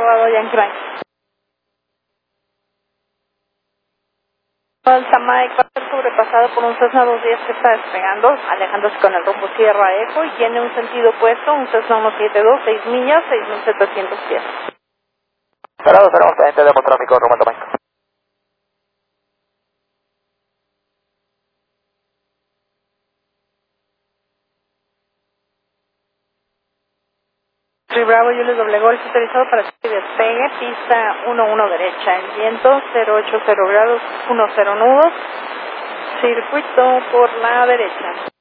Bravo, Yankee Mike. El Tamae sobrepasado por un Cessna 210 que está despegando, alejándose con el rumbo Sierra Eco y tiene un sentido opuesto, un Cessna 172, 6 millas, 6.700 pies. Cerrado, tenemos agente de tráfico, Román Tamae. Free Bravo, yo les doblegó el autorizado para que despegue, pista 11 derecha, el viento 080 grados, 10 nudos, circuito por la derecha.